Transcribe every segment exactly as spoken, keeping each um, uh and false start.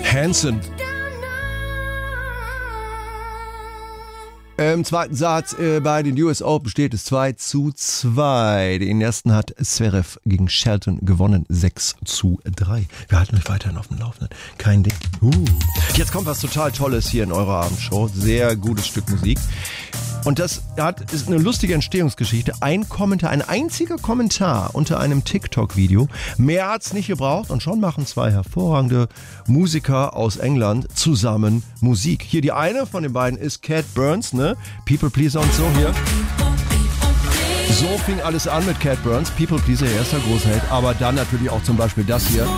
Hanson. Im zweiten Satz äh, bei den U S Open steht es zwei zu zwei. Den ersten hat Zverev gegen Shelton gewonnen, sechs zu drei. Wir halten euch weiterhin auf dem Laufenden. Kein Ding. Uh. Jetzt kommt was total Tolles hier in eurer Abendshow. Sehr gutes Stück Musik. Und das hat, ist eine lustige Entstehungsgeschichte. Ein Kommentar, ein einziger Kommentar unter einem TikTok-Video. Mehr hat's nicht gebraucht und schon machen zwei hervorragende Musiker aus England zusammen Musik. Hier die eine von den beiden ist Cat Burns, ne? People Pleaser und so hier. So fing alles an mit Cat Burns. People Pleaser, erster großer Hit. Aber dann natürlich auch zum Beispiel das hier.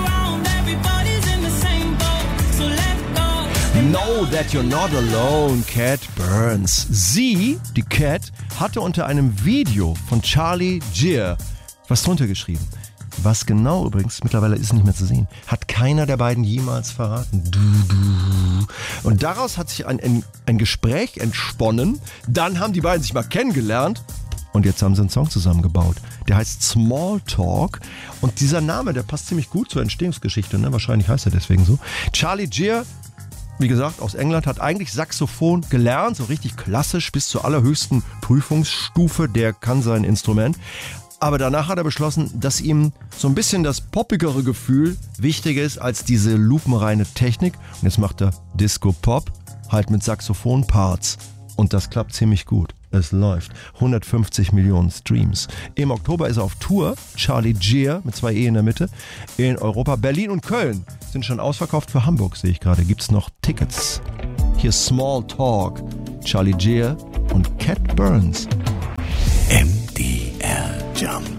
Know that you're not alone, Cat Burns. Sie, die Cat, hatte unter einem Video von Charlie Gear was drunter geschrieben. Was genau übrigens, mittlerweile ist nicht mehr zu sehen, hat keiner der beiden jemals verraten. Du, du. Und daraus hat sich ein, ein, ein Gespräch entsponnen. Dann haben die beiden sich mal kennengelernt. Und jetzt haben sie einen Song zusammengebaut. Der heißt Small Talk. Und dieser Name, der passt ziemlich gut zur Entstehungsgeschichte. Ne? Wahrscheinlich heißt er deswegen so. Charlie Gear, wie gesagt, aus England, hat eigentlich Saxophon gelernt, so richtig klassisch bis zur allerhöchsten Prüfungsstufe. Der kann sein Instrument. Aber danach hat er beschlossen, dass ihm so ein bisschen das poppigere Gefühl wichtiger ist als diese lupenreine Technik. Und jetzt macht er Disco-Pop, halt mit Saxophon-Parts. Und das klappt ziemlich gut. Es läuft. hundertfünfzig Millionen Streams. Im Oktober ist er auf Tour. Charlie Gear mit zwei E in der Mitte. In Europa. Berlin und Köln sind schon ausverkauft. Für Hamburg sehe ich gerade. Gibt's noch Tickets. Hier Small Talk. Charlie Gear und Cat Burns. M D R Jump.